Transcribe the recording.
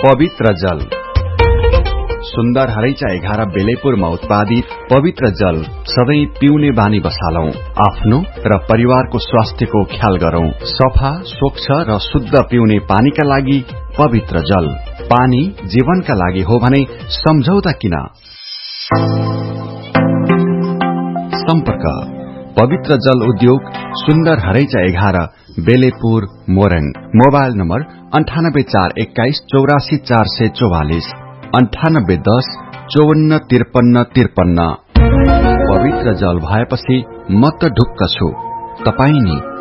पवित्र जल। सुन्दर हरैचा 11 बेलेपुरमा उत्पादित पवित्र जल सधैं पिउने बानी बसालौं। आफ्नो र परिवारको स्वास्थ्यको ख्याल गरौं। सफा, स्वच्छ र शुद्ध पिउने पानीका लागि पवित्र जल। पानी जीवनका लागि हो भने सम्झौता किन। सम्पर्क पवित्र जल उद्योग, सुन्दर हरैचा 11 बेलेपुर मोरङ। Mobile number 9841 84 444 9810 54 53 53। पवित्र जल भएपछि म त ढुक्क छु, तपाई नि।